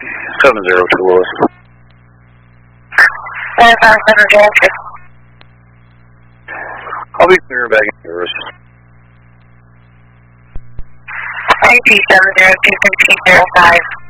702 Lewis. 757 I'll be clear back in service. IP 702 1505.